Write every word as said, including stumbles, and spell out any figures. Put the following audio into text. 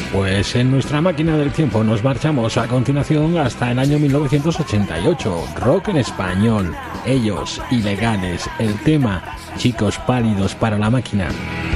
Pues en nuestra máquina del tiempo nos marchamos a continuación hasta el año mil novecientos ochenta y ocho. Rock en español. Ellos, Ilegales. El tema, Chicos Pálidos para la Máquina.